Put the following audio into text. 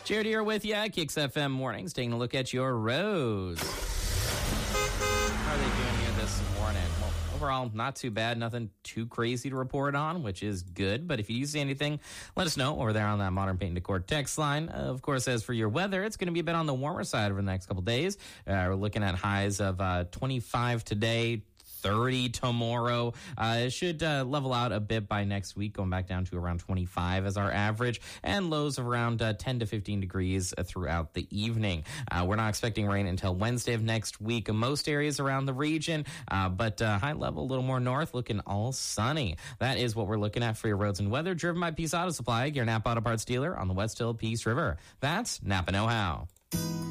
Jared here with you, Kicks FM Mornings, taking a look at your roads. How are they doing here this morning? Well, overall, not too bad. Nothing too crazy to report on, which is good. But if you do see anything, let us know over there on that Modern Paint and Decor text line. Of course, as for your weather, it's going to be a bit on the warmer side over the next couple days. We're looking at highs of 25 today, 30 tomorrow. It should level out a bit by next week, going back down to around 25 as our average, and lows of around 10 to 15 degrees throughout the evening. We're not expecting rain until Wednesday of next week in most areas around the region, but high level, a little more north, looking all sunny. That is what we're looking at for your roads and weather, driven by Peace Auto Supply, your Napa Auto Parts dealer on the West Hill Peace River. That's Napa Know-How.